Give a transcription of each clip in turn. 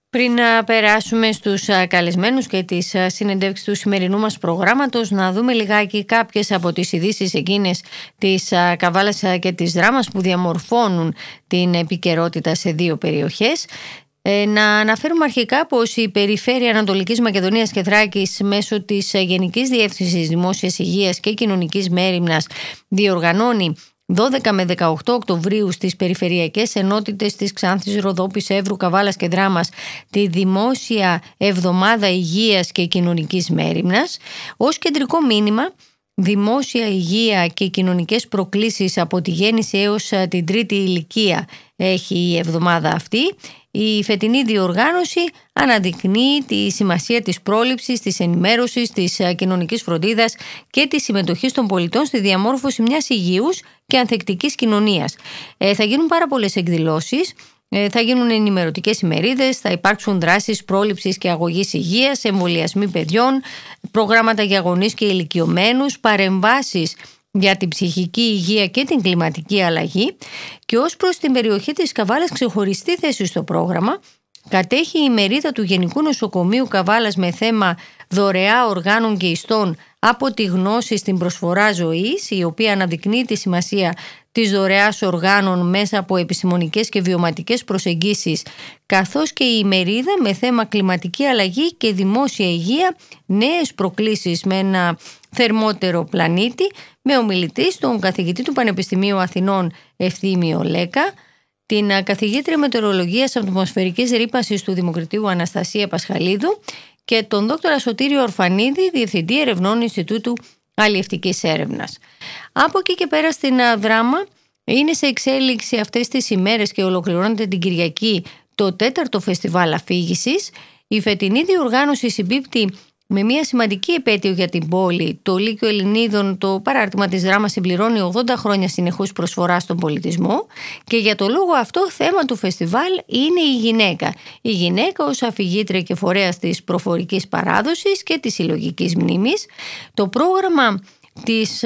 Πριν να περάσουμε στους καλεσμένους και τις συνεντεύξεις του σημερινού μας προγράμματος, να δούμε λιγάκι κάποιες από τις ειδήσεις εκείνες της Καβάλας και της Δράμας που διαμορφώνουν την επικαιρότητα σε δύο περιοχές. Να αναφέρουμε αρχικά πως η Περιφέρεια Ανατολικής Μακεδονίας και Θράκης μέσω της Γενικής Διεύθυνσης Δημόσιας Υγείας και Κοινωνικής Μέριμνας διοργανώνει 12 με 18 Οκτωβρίου στις περιφερειακές ενότητες της Ξάνθης, Ροδόπης, Εύρου, Καβάλας και Δράμας τη Δημόσια Εβδομάδα Υγείας και Κοινωνικής Μέριμνας. Ως κεντρικό μήνυμα, δημόσια υγεία και κοινωνικές προκλήσεις από τη γέννηση έως την τρίτη ηλικία έχει η εβδομάδα αυτή. Η φετινή διοργάνωση αναδεικνύει τη σημασία της πρόληψης, της ενημέρωσης, της κοινωνικής φροντίδας και της συμμετοχής των πολιτών στη διαμόρφωση μιας υγιούς και ανθεκτικής κοινωνίας. Θα γίνουν πάρα πολλές εκδηλώσεις, θα γίνουν ενημερωτικές ημερίδες, θα υπάρξουν δράσεις πρόληψης και αγωγής υγείας, εμβολιασμοί παιδιών, προγράμματα για γονείς και ηλικιωμένους, παρεμβάσεις για την ψυχική υγεία και την κλιματική αλλαγή, και ως προς την περιοχή της Καβάλας ξεχωριστή θέση στο πρόγραμμα κατέχει η μερίδα του Γενικού Νοσοκομείου Καβάλας με θέμα δωρεά οργάνων και ιστών από τη γνώση στην προσφορά ζωής, η οποία αναδεικνύει τη σημασία της δωρεάς οργάνων μέσα από επιστημονικές και βιωματικές προσεγγίσεις, καθώς και η μερίδα με θέμα κλιματική αλλαγή και δημόσια υγεία, νέες προκλήσεις με ένα θερμότερο πλανήτη, με ομιλητή τον καθηγητή του Πανεπιστημίου Αθηνών Ευθύμιο Λέκα, την καθηγήτρια μετεωρολογίας ατμοσφαιρικής ρύπανσης του Δημοκρατίου Αναστασία Πασχαλίδου και τον δόκτωρα Σωτήριο Ορφανίδη, Διευθυντή Ερευνών Ινστιτούτου Αλλιευτικής Έρευνας. Από εκεί και πέρα στην Δράμα είναι σε εξέλιξη αυτές τις ημέρες και ολοκληρώνεται την Κυριακή το 4ο Φεστιβάλ Αφήγησης. Η φετινή διοργάνωση συμπίπτει με μια σημαντική επέτειο για την πόλη. Το Λύκειο Ελληνίδων, το παράρτημα της Δράμας, συμπληρώνει 80 χρόνια συνεχούς προσφορά στον πολιτισμό και για το λόγο αυτό θέμα του φεστιβάλ είναι η γυναίκα. Η γυναίκα ως αφηγήτρια και φορέας της προφορικής παράδοσης και της συλλογικής μνήμης. Το πρόγραμμα της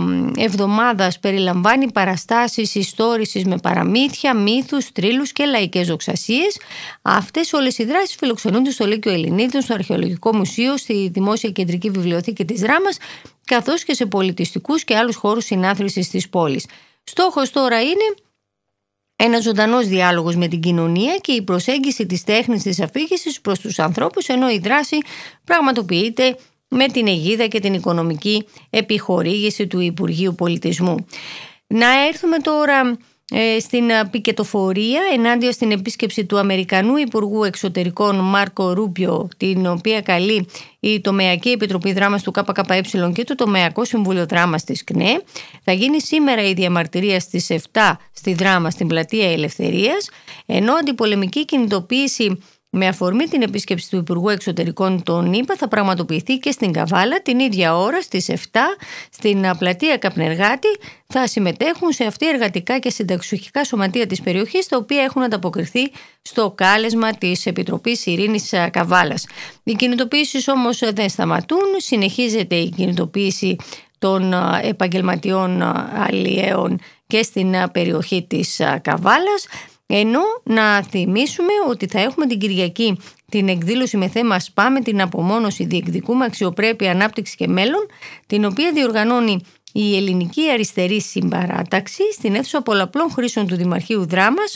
εβδομάδας περιλαμβάνει παραστάσεις ιστόρησης με παραμύθια, μύθους, τρίλους και λαϊκές δοξασίες. Αυτές όλες οι δράσεις φιλοξενούνται στο Λύκειο Ελληνίδων, στο Αρχαιολογικό Μουσείο, στη Δημόσια Κεντρική Βιβλιοθήκη της Δράμας, καθώς και σε πολιτιστικούς και άλλους χώρους συνάθρησης της πόλης. Στόχος τώρα είναι ένας ζωντανός διάλογος με την κοινωνία και η προσέγγιση της τέχνης της αφήγησης προς τους ανθρώπους, ενώ η δράση πραγματοποιείται με την αιγίδα και την οικονομική επιχορήγηση του Υπουργείου Πολιτισμού. Να έρθουμε τώρα στην πικετοφορία ενάντια στην επίσκεψη του Αμερικανού Υπουργού Εξωτερικών Μάρκο Ρούμπιο, την οποία καλεί η Τομεακή Επιτροπή Δράμας του ΚΚΕ και το Τομεακό Συμβούλιο Δράμας της ΚΝΕ. Θα γίνει σήμερα η διαμαρτυρία στις 7 στη Δράμα στην Πλατεία Ελευθερίας, ενώ αντιπολεμική κινητοποίηση με αφορμή την επίσκεψη του Υπουργού Εξωτερικών των ΗΠΑ θα πραγματοποιηθεί και στην Καβάλα την ίδια ώρα στις 7 στην Πλατεία Καπνεργάτη. Θα συμμετέχουν σε αυτή εργατικά και συνταξιούχικά σωματεία της περιοχής, τα οποία έχουν ανταποκριθεί στο κάλεσμα της Επιτροπής Ειρήνης Καβάλας. Οι κινητοποιήσεις όμως δεν σταματούν, συνεχίζεται η κινητοποίηση των επαγγελματιών αλλιέων και στην περιοχή της Καβάλας. Ενώ να θυμίσουμε ότι θα έχουμε την Κυριακή την εκδήλωση με θέμα «ΣΠΑ με την απομόνωση, διεκδικούμε αξιοπρέπεια, ανάπτυξη και μέλλον», την οποία διοργανώνει η Ελληνική Αριστερή Συμπαράταξη στην αίθουσα πολλαπλών χρήσεων του Δημαρχείου Δράμας.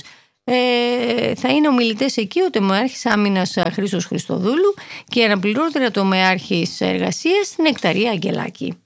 Θα είναι ομιλητές εκεί ο Τομεάρχης Άμυνας Χρήστος Χριστοδούλου και η αναπληρώτρια Τομεάρχης Εργασίας Νεκταρία Αγγελάκη.